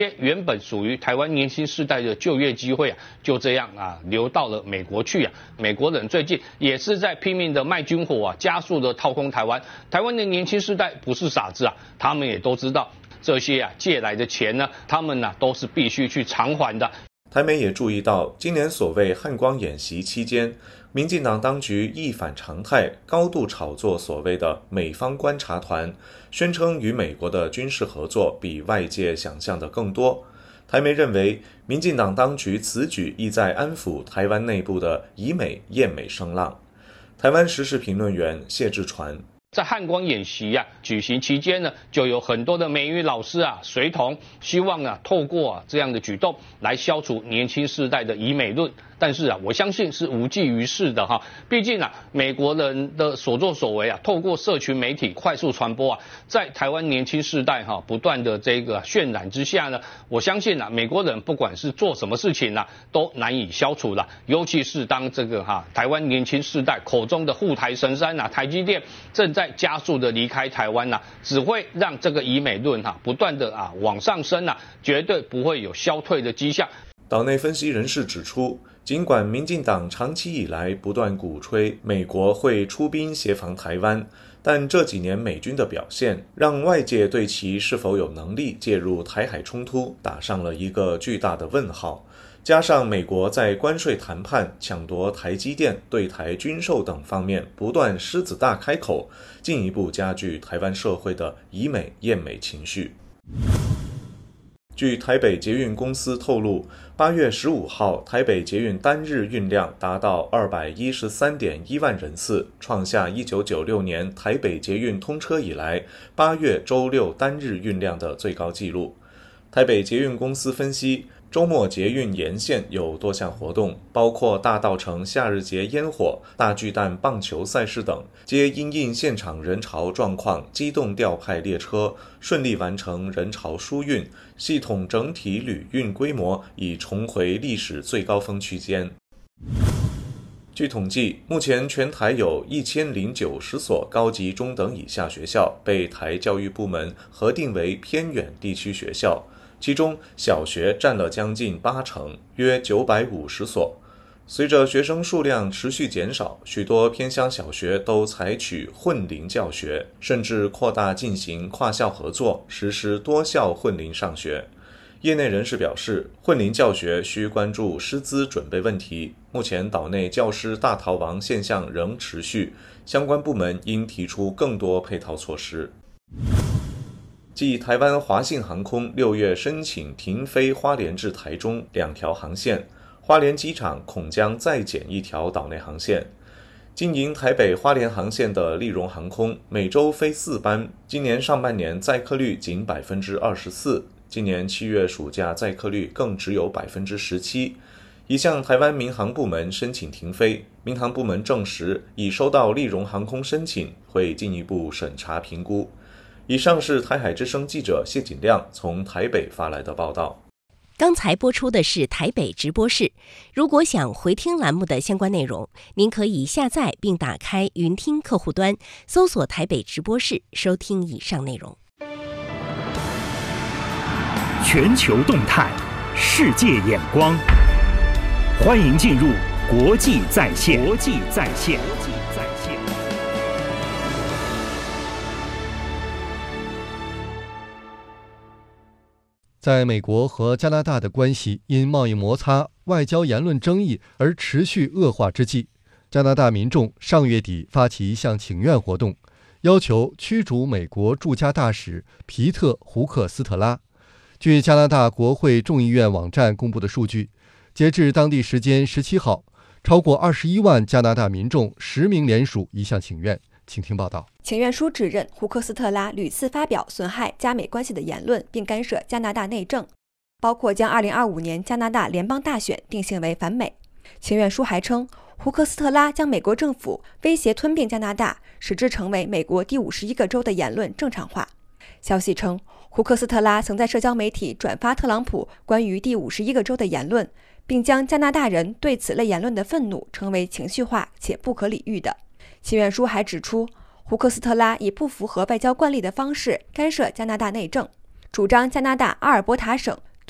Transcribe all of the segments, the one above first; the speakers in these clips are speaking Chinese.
原本属于台湾年轻世代的就业机会就这样流到了美国去美国人最近也是在拼命的卖军火加速的掏空台湾。台湾的年轻世代不是傻子他们也都知道这些借来的钱呢，他们都是必须去偿还的。 台媒也注意到，今年所谓汉光演习期间，民进党当局一反常态，高度炒作所谓的美方观察团，宣称与美国的军事合作比外界想象的更多。台媒认为，民进党当局此举意在安抚台湾内部的以美厌美声浪。台湾时事评论员谢志传。 在汉光演习举行期间呢，就有很多的美语老师随同，希望透过这样的举动来消除年轻世代的以美论。但是我相信是无济于事的毕竟美国人的所作所为透过社群媒体快速传播在台湾年轻世代不断的这个渲染之下呢，我相信美国人不管是做什么事情都难以消除了。尤其是当这个台湾年轻世代口中的护台神山台积电正在加速的离开台湾只会让这个以美论不断的往上升绝对不会有消退的迹象。 岛内分析人士指出，尽管民进党长期以来不断鼓吹美国会出兵协防台湾，但这几年美军的表现让外界对其是否有能力介入台海冲突打上了一个巨大的问号。加上美国在关税谈判、抢夺台积电、对台军售等方面不断狮子大开口，进一步加剧台湾社会的以美厌美情绪。据台北捷运公司透露，8月15号台北捷运单日运量达到213.1万人次，创下1996年台北捷运通车以来8月周六单日运量的最高纪录。台北捷运公司分析，周末捷运沿线有多项活动，包括大稻埕夏日节烟火、大巨蛋棒球赛事等，皆因应现场人潮状况机动调派列车，顺利完成人潮疏运，系统整体旅运规模已重回历史最高峰区间。据统计，目前全台有1090所高级中等以下学校被台教育部门核定为偏远地区学校，其中小学占了将近80%，约950所。随着学生数量持续减少，许多偏乡小学都采取混龄教学，甚至扩大进行跨校合作，实施多校混龄上学。业内人士表示，混龄教学需关注师资准备问题，目前岛内教师大逃亡现象仍持续，相关部门应提出更多配套措施。继台湾华信航空6月申请停飞花莲至台中2条航线，花莲机场恐将再减1条岛内航线。经营台北花莲航线的立荣航空每周飞4班，今年上半年载客率仅 24%， 今年7月暑假载客率更只有 17%。已向台湾民航部门申请停飞，民航部门证实已收到立荣航空申请，会进一步审查评估。以上是台海之声记者谢锦亮从台北发来的报道。 刚才播出的是台北直播室。如果想回听栏目的相关内容，您可以下载并打开云听客户端，搜索台北直播室，收听以上内容。 全球动态，世界眼光，欢迎进入国际在线。 在美国和加拿大的关系因贸易摩擦、外交言论争议而持续恶化之际，加拿大民众上月底发起一项请愿活动，要求驱逐美国驻加大使皮特·胡克斯特拉。据加拿大国会众议院网站公布的数据，截至当地时间17号，超过21万加拿大民众实名联署一项请愿。请听报道。 请愿书指认胡克斯特拉屡次发表损害加美关系的言论，并干涉加拿大内政，包括将2025年加拿大联邦大选定性为反美。请愿书还称，胡克斯特拉将美国政府威胁吞并加拿大，使之成为美国第51个州的言论正常化。消息称，胡克斯特拉曾在社交媒体转发特朗普关于第51个州的言论，并将加拿大人对此类言论的愤怒称为情绪化且不可理喻的。请愿书还指出，胡克斯特拉以不符合外交惯例的方式干涉加拿大内政，主张加拿大阿尔伯塔省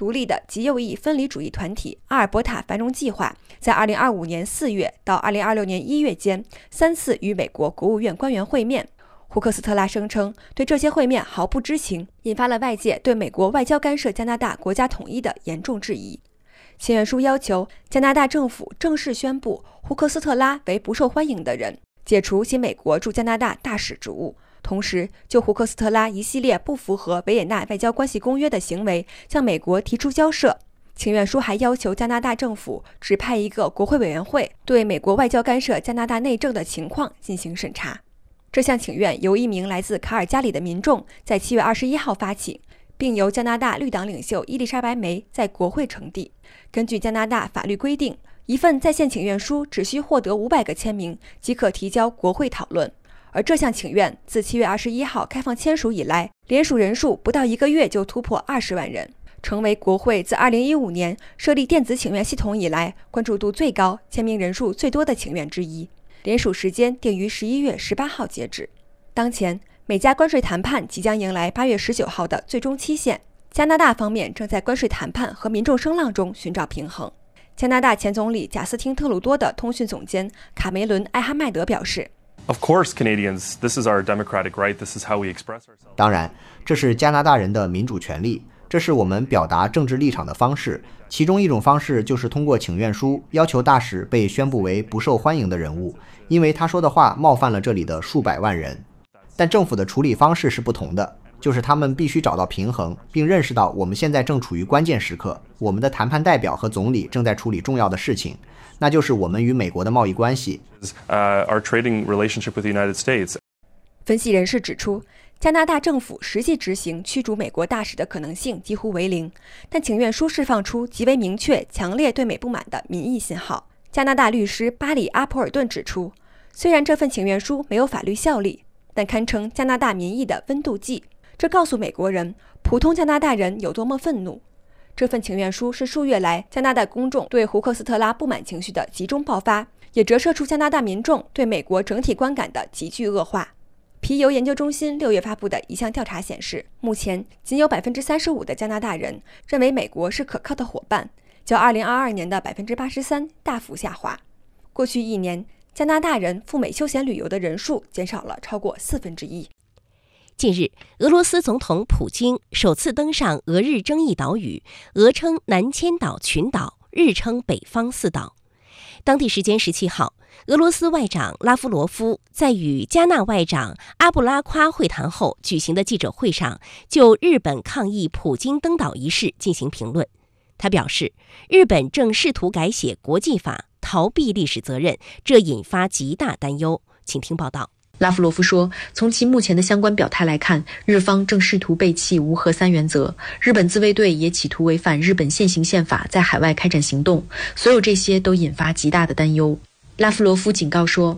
独立的极右翼分离主义团体阿尔伯塔繁荣计划在2025年4月到2026年1月间3次与美国国务院官员会面。胡克斯特拉声称对这些会面毫不知情，引发了外界对美国外交干涉加拿大国家统一的严重质疑。请愿书要求加拿大政府正式宣布胡克斯特拉为不受欢迎的人，解除其美国驻加拿大大使职务，同时就胡克斯特拉一系列不符合维也纳外交关系公约的行为向美国提出交涉。请愿书还要求加拿大政府指派一个国会委员会对美国外交干涉加拿大内政的情况进行审查。这项请愿由一名来自卡尔加里的民众在7月21号发起，并由加拿大绿党领袖伊丽莎白梅在国会呈递。根据加拿大法律规定，一份在线请愿书只需获得500个签名即可提交国会讨论。而这项请愿自7月21号开放签署以来，联署人数不到1个月就突破20万人，成为国会自2015年设立电子请愿系统以来关注度最高、签名人数最多的请愿之一。联署时间定于11月18号截止。当前，美加关税谈判即将迎来8月19号的最终期限。加拿大方面正在关税谈判和民众声浪中寻找平衡。加拿大前总理贾斯汀·特鲁多的通讯总监卡梅伦·埃哈迈德表示 Of course, Canadians, this is our democratic right. This is how we express ourselves. 当然，这是加拿大人的民主权利，这是我们表达政治立场的方式。其中一种方式就是通过请愿书要求大使被宣布为不受欢迎的人物，因为他说的话冒犯了这里的数百万人。但政府的处理方式是不同的，就是他们必须找到平衡，并认识到我们现在正处于关键时刻，我们的谈判代表和总理正在处理重要的事情，那就是我们与美国的贸易关系。 Our trading relationship with the United States. 分析人士指出，加拿大政府实际执行驱逐美国大使的可能性几乎为零，但请愿书释放出极为明确、强烈对美不满的民意信号。加拿大律师巴里·阿普尔顿指出，虽然这份请愿书没有法律效力，但堪称加拿大民意的温度计。这告诉美国人，普通加拿大人有多么愤怒。这份请愿书是数月来加拿大公众对胡克斯特拉不满情绪的集中爆发，也折射出加拿大民众对美国整体观感的急剧恶化。皮尤研究中心6月发布的一项调查显示，目前仅有35%的加拿大人认为美国是可靠的伙伴，较2022年的83%大幅下滑。过去1年，加拿大人赴美休闲旅游的人数减少了超过1/4。 近日，俄罗斯总统普京首次登上俄日争议岛屿，俄称南千岛群岛，日称北方四岛。当地时间17号，俄罗斯外长拉夫罗夫在与加纳外长阿布拉夸会谈后举行的记者会上，就日本抗议普京登岛一事进行评论。他表示，日本正试图改写国际法，逃避历史责任，这引发极大担忧。请听报道。 拉夫罗夫说，从其目前的相关表态来看，日方正试图背弃无核三原则，日本自卫队也企图违反日本现行宪法在海外开展行动，所有这些都引发极大的担忧。拉夫罗夫警告说，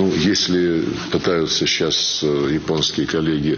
если пытаются сейчас японские коллеги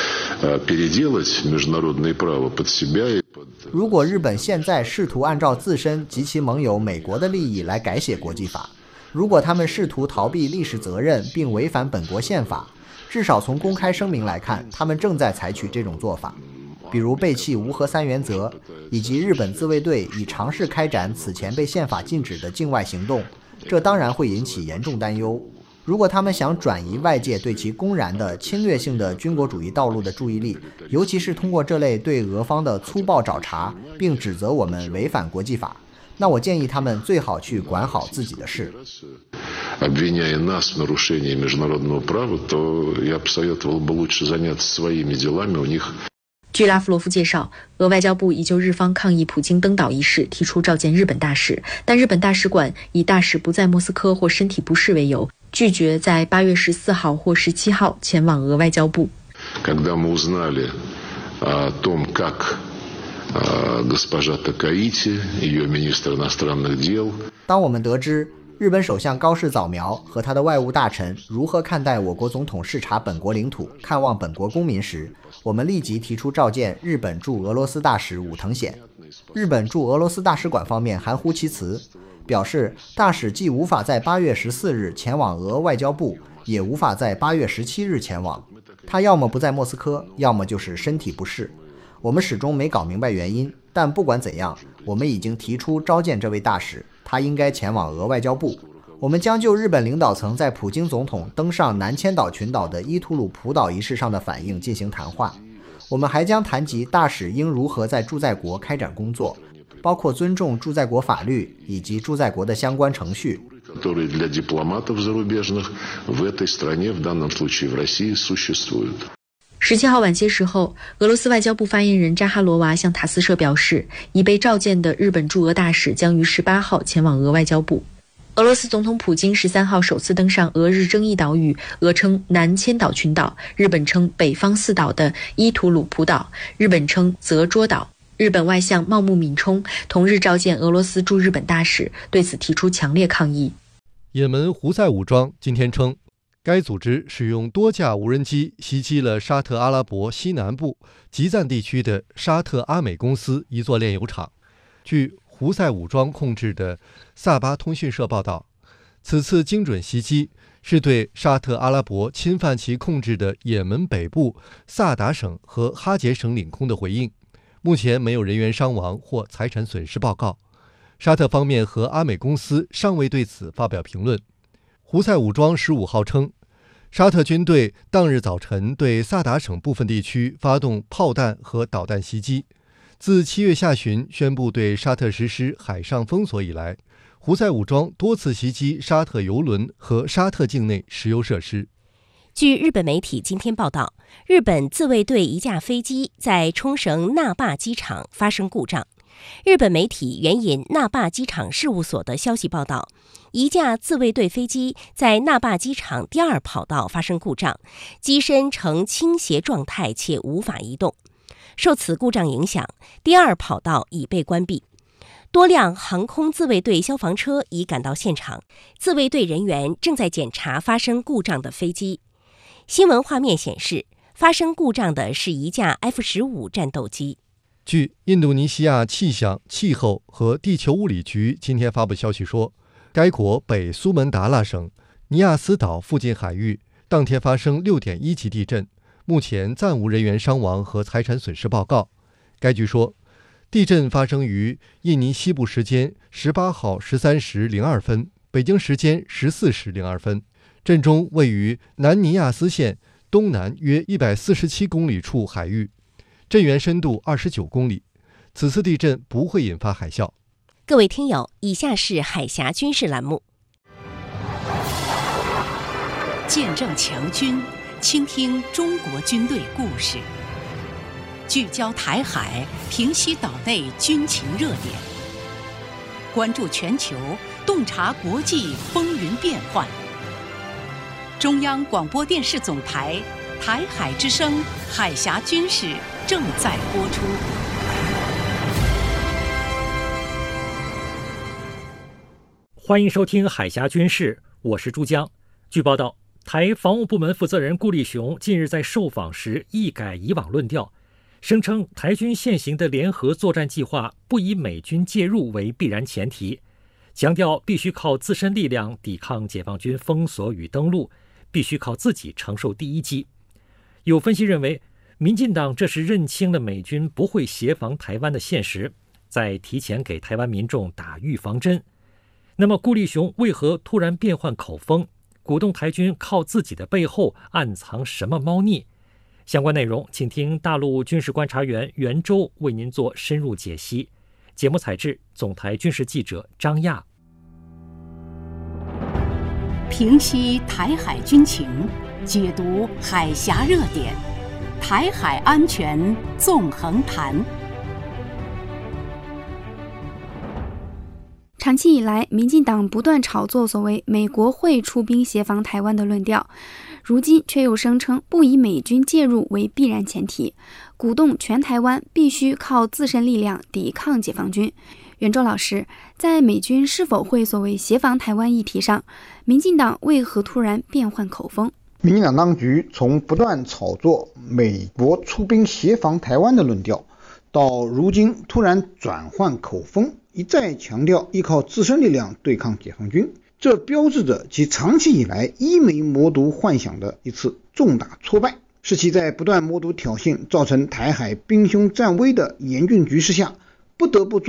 переделать международное право под себя и под 如果日本现在试图按照自身及其盟友美国的利益来改写国际法，如果他们试图逃避历史责任并违反本国宪法，至少从公开声明来看，他们正在采取这种做法，比如背弃无核三原则，以及日本自卫队已尝试开展此前被宪法禁止的境外行动，这当然会引起严重担忧。如果他们想转移外界对其公然的侵略性的军国主义道路的注意力，尤其是通过这类对俄方的粗暴找茬，并指责我们违反国际法，那我建议他们最好去管好自己的事。 обвиняя нас в нарушении международного права, то я посоветовал бы лучше заняться своими делами у них。 据拉夫罗夫介绍，俄外交部已就日方抗议普京登岛一事提出召见日本大使，但日本大使馆以大使不在莫斯科或身体不适为由，拒绝在8月14号或17号前往俄外交部。 Когда мы узнали о том, как госпожа Такаити, ее министр иностранных дел， 当我们得知日本首相高市早苗和他的外务大臣如何看待我国总统视察本国领土、看望本国公民时，我们立即提出召见日本驻俄罗斯大使武藤显。日本驻俄罗斯大使馆方面含糊其辞，表示大使既无法在8月14日前往俄外交部，也无法在8月17日前往，他要么不在莫斯科，要么就是身体不适。 我们始终没搞明白原因，但不管怎样，我们已经提出召见这位大使，他应该前往俄外交部。我们将就日本领导层在普京总统登上南千岛群岛的伊图鲁普岛一事上的反应进行谈话。我们还将谈及大使应如何在驻在国开展工作，包括尊重驻在国法律以及驻在国的相关程序。 17号晚些时候，俄罗斯外交部发言人扎哈罗娃向塔斯社表示，已被召见的日本驻俄大使将于18号前往俄外交部。俄罗斯总统普京13号首次登上俄日争议岛屿，俄称南千岛群岛，日本称北方四岛的伊图鲁普岛，日本称泽捉岛。日本外相茂木敏充同日召见俄罗斯驻日本大使，对此提出强烈抗议。 也门胡塞武装今天称，该组织使用多架无人机袭击了沙特阿拉伯西南部吉赞地区的沙特阿美公司一座炼油厂。据胡塞武装控制的萨巴通讯社报道，此次精准袭击是对沙特阿拉伯侵犯其控制的也门北部萨达省和哈杰省领空的回应。目前没有人员伤亡或财产损失报告。沙特方面和阿美公司尚未对此发表评论。胡塞武装15号称，沙特军队当日早晨对萨达省部分地区发动炮弹和导弹袭击。自7月下旬宣布对沙特实施海上封锁以来，胡塞武装多次袭击沙特油轮和沙特境内石油设施。 据日本媒体今天报道，日本自卫队一架飞机在冲绳那霸机场发生故障。日本媒体援引那霸机场事务所的消息报道，一架自卫队飞机在那霸机场第二跑道发生故障，机身呈倾斜状态且无法移动。受此故障影响，第二跑道已被关闭。多辆航空自卫队消防车已赶到现场，自卫队人员正在检查发生故障的飞机。新闻画面显示，发生故障的是一架 F-15 战斗机。 据印度尼西亚气象、气候和地球物理局今天发布消息说，该国北苏门答腊省尼亚斯岛附近海域当天发生6.1级地震，目前暂无人员伤亡和财产损失报告。该局说，地震发生于印尼西部时间18号13时02分，北京时间14时02分。震中位于南尼亚斯县东南约147公里处海域，震源深度29公里。此次地震不会引发海啸。 各位听友，以下是海峡军事栏目。 见证强军，倾听中国军队故事，聚焦台海，平息岛内军情热点，关注全球，洞察国际风云变幻。中央广播电视总台台海之声海峡军事正在播出。 欢迎收听海峡军事，我是朱江。据报道，台防务部门负责人顾立雄近日在受访时一改以往论调，声称台军现行的联合作战计划不以美军介入为必然前提，强调必须靠自身力量抵抗解放军封锁与登陆，必须靠自己承受第一击。有分析认为，民进党这是认清了美军不会协防台湾的现实，在提前给台湾民众打预防针。那么顾立雄为何突然变换口风，鼓动台军靠自己的背后暗藏什么猫腻？相关内容请听大陆军事观察员袁周为您做深入解析。节目采制总台军事记者张亚。 平息台海军情，解读海峡热点，台海安全纵横谈。 长期以来，民进党不断炒作所谓美国会出兵协防台湾的论调，如今却又声称不以美军介入为必然前提，鼓动全台湾必须靠自身力量抵抗解放军。袁周老师，在美军是否会所谓协防台湾议题上，民进党为何突然变换口风？ 民进党当局从不断炒作美国出兵协防台湾的论调，到如今突然转换口风，一再强调依靠自身力量对抗解放军，这标志着其长期以来依媒谋独幻想的一次重大挫败。 是其在不断谋独挑衅，造成台海兵凶战危的严峻局势下，不得不做